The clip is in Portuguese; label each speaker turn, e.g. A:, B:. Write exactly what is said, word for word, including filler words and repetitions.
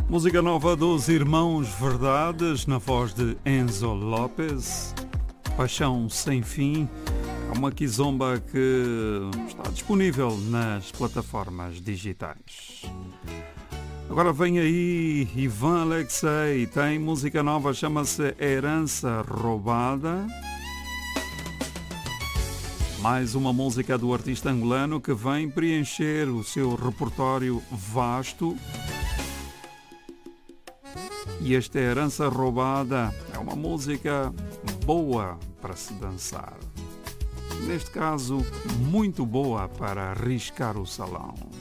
A: Música nova dos Irmãos Verdades, na voz de Enzo Lopes. Paixão Sem Fim. É uma kizomba que está disponível nas plataformas digitais. Agora vem aí Ivan Alexei. Tem música nova, chama-se Herança Roubada. Mais uma música do artista angolano que vem preencher o seu repertório vasto. E esta Herança Roubada é uma música boa para se dançar. Neste caso, muito boa para arriscar o salão.